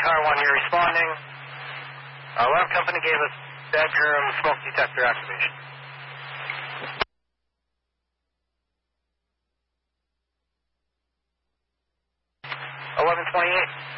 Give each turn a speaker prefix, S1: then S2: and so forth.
S1: Tower 1, you're responding. Alarm company gave us bedroom smoke detector activation. 1128.